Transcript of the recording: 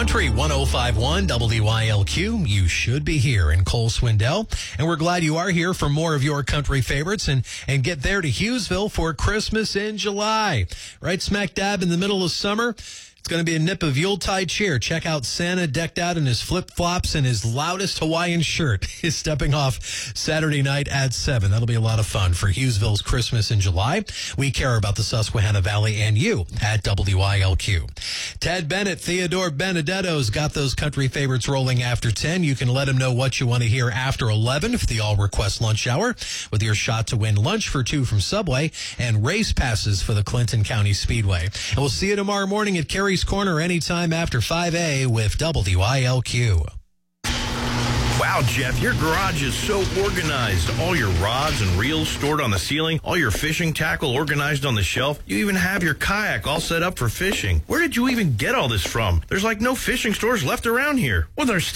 Country 105.1 WYLQ. You should be here in Cole Swindell. And we're glad you are here for more of your country favorites and get there to Hughesville for Christmas in July. Right smack dab in the middle of summer. It's going to be a nip of Yuletide cheer. Check out Santa decked out in his flip-flops and his loudest Hawaiian shirt. He's stepping off Saturday night at 7. That'll be a lot of fun for Hughesville's Christmas in July. We care about the Susquehanna Valley and you at WYLQ. Ted Bennett, Theodore Benedetto's got those country favorites rolling after 10. You can let him know what you want to hear after 11 for the all-request lunch hour with your shot to win lunch for 2 from Subway and race passes for the Clinton County Speedway. And we'll see you tomorrow morning at Carey's Corner anytime after 5A with WYLQ. Wow, Jeff, your garage is so organized. All your rods and reels stored on the ceiling, all your fishing tackle organized on the shelf. You even have your kayak all set up for fishing. Where did you even get all this from? There's like no fishing stores left around here. Well, there's